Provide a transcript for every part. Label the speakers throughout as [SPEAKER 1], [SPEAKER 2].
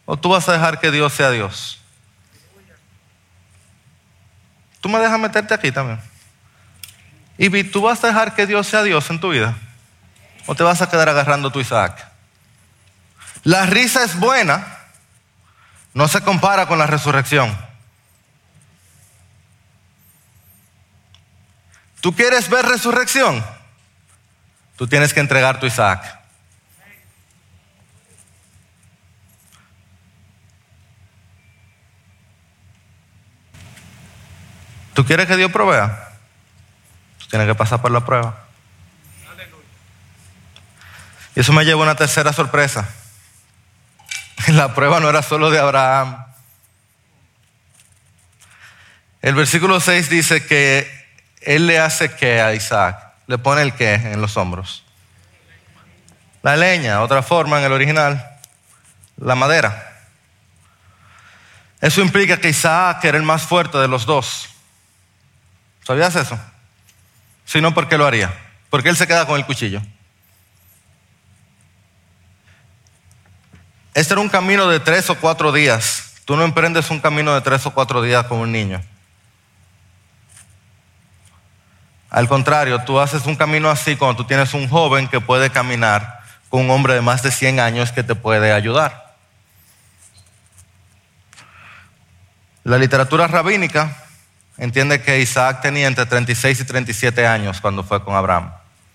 [SPEAKER 1] ¿O tú vas a dejar que Dios sea Dios? ¿Tú me dejas meterte aquí también? Y ¿tú vas a dejar que Dios sea Dios en tu vida? ¿O te vas a quedar agarrando tu Isaac? La risa es buena, no se compara con la resurrección. ¿Tú quieres ver resurrección? Tú tienes que entregar tu Isaac. ¿Tú quieres que Dios provea? Tú tienes que pasar por la prueba. Y eso me lleva a una tercera sorpresa. La prueba no era solo de Abraham. El versículo 6 dice que él le hace ¿qué a Isaac? Le pone el ¿qué? En los hombros. La leña, otra forma en el original, la madera. Eso implica que Isaac era el más fuerte de los dos. ¿Sabías eso? Si no, ¿por qué lo haría? Porque él se queda con el cuchillo. Este era un camino de 3 o 4 días. Tú no emprendes un camino de 3 o 4 días con un niño. Al contrario, tú haces un camino así cuando tú tienes un joven que puede caminar con un hombre de más de 100 años que te puede ayudar. La literatura rabínica entiende que Isaac tenía entre 36 y 37 años cuando fue con Abraham.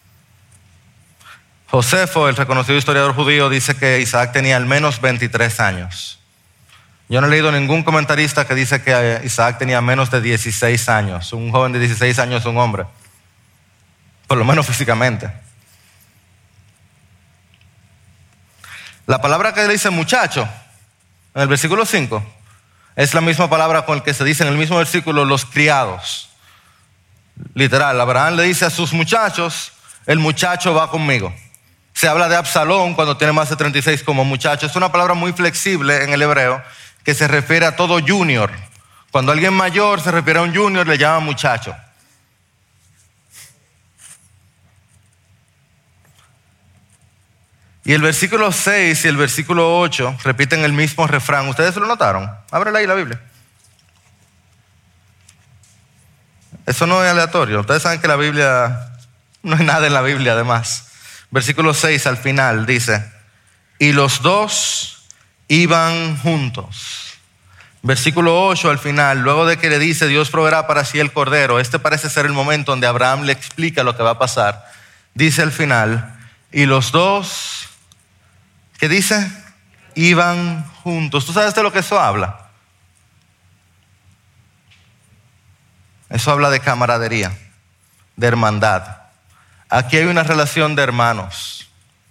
[SPEAKER 1] Josefo, el reconocido historiador judío, dice que Isaac tenía al menos 23 años. Yo no he leído ningún comentarista que dice que Isaac tenía menos de 16 años. Un joven de 16 años es un hombre, por lo menos físicamente. La palabra que dice muchacho en el versículo 5 es la misma palabra con la que se dice en el mismo versículo los criados. Literal, Abraham le dice a sus muchachos, el muchacho va conmigo. Se habla de Absalón cuando tiene más de 36 como muchacho. Es una palabra muy flexible en el hebreo que se refiere a todo junior. Cuando alguien mayor se refiere a un junior, le llama muchacho. Y el versículo 6 y el versículo 8 repiten el mismo refrán. ¿Ustedes lo notaron? Ábrela ahí la Biblia. Eso no es aleatorio. Ustedes saben que la Biblia, no hay nada en la Biblia además. Versículo 6 al final dice, y los dos iban juntos. Versículo 8 al final, luego de que le dice, Dios proveerá para sí el cordero. Este parece ser el momento donde Abraham le explica lo que va a pasar. Dice al final, y los dos, ¿qué dice? Iban juntos. ¿Tú sabes de lo que eso habla? Eso habla de camaradería, de hermandad. Aquí hay una relación de hermanos.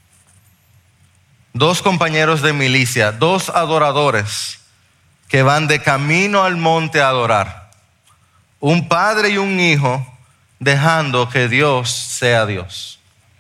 [SPEAKER 1] 2 compañeros de milicia, 2 adoradores que van de camino al monte a adorar. Un padre y un hijo dejando que Dios sea Dios.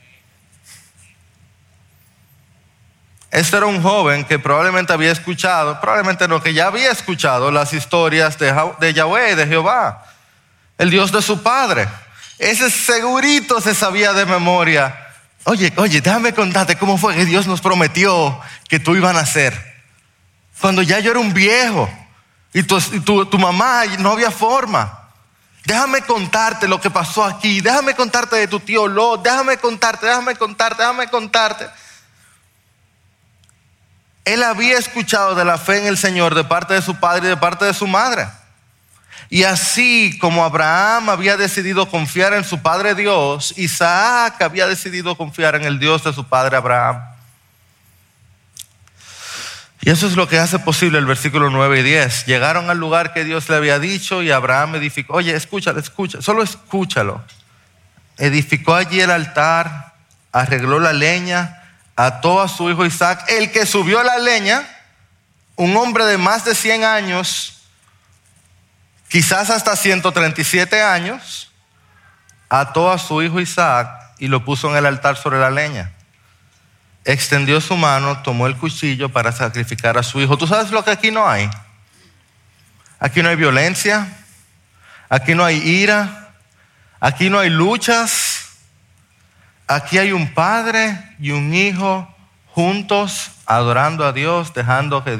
[SPEAKER 1] Este era un joven que probablemente había escuchado, probablemente no, que ya había escuchado las historias de Yahweh, de Jehová, el Dios de su padre. Ese segurito se sabía de memoria. Oye, déjame contarte cómo fue que Dios nos prometió que tú ibas a nacer. Cuando ya yo era un viejo y tu mamá no había forma. Déjame contarte lo que pasó aquí. Déjame contarte de tu tío Lot. Déjame contarte. Él había escuchado de la fe en el Señor de parte de su padre y de parte de su madre. Y así como Abraham había decidido confiar en su padre Dios, Isaac había decidido confiar en el Dios de su padre Abraham. Y eso es lo que hace posible el versículo 9 y 10. Llegaron al lugar que Dios le había dicho y Abraham edificó. Oye, escucha, solo escúchalo. Edificó allí el altar, arregló la leña, ató a su hijo Isaac, el que subió la leña, un hombre de más de 100 años, quizás hasta 137 años, ató a su hijo Isaac y lo puso en el altar sobre la leña. Extendió su mano, tomó el cuchillo para sacrificar a su hijo. ¿Tú sabes lo que aquí no hay? Aquí no hay violencia, aquí no hay ira, aquí no hay luchas. Aquí hay un padre y un hijo juntos adorando a Dios, dejando que